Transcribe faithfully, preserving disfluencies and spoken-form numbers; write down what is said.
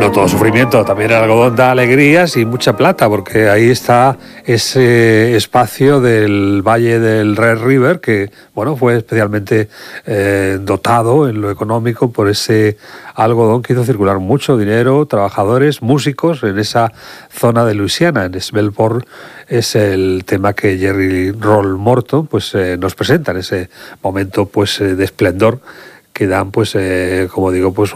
No todo sufrimiento, también el algodón da alegrías y mucha plata, porque ahí está ese espacio del Valle del Red River que, bueno, fue especialmente eh, dotado en lo económico por ese algodón que hizo circular mucho dinero, trabajadores, músicos en esa zona de Luisiana. En Shreveport es el tema que Jerry Roll Morton pues eh, nos presenta en ese momento pues eh, de esplendor que dan, pues eh, como digo, pues